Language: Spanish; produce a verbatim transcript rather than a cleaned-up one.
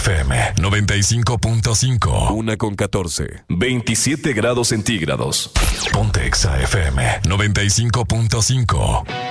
F M noventa y cinco punto cinco. Una con catorce. veintisiete grados centígrados. Ponte Exa F M noventa y cinco punto cinco.